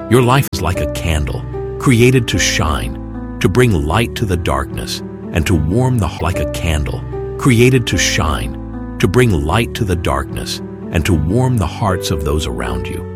Your life is like a candle, created to shine, to bring light to the darkness, and to warm like a candle, created to shine, to bring light to the darkness, and to warm the hearts of those around you.